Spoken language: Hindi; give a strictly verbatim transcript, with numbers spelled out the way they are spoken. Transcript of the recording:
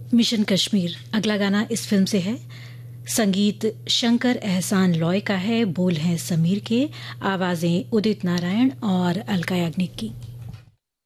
मिशन कश्मीर अगला गाना इस फिल्म से है। संगीत शंकर एहसान लॉय का है, बोल हैं समीर के, आवाजें उदित नारायण और अलका याग्निक की।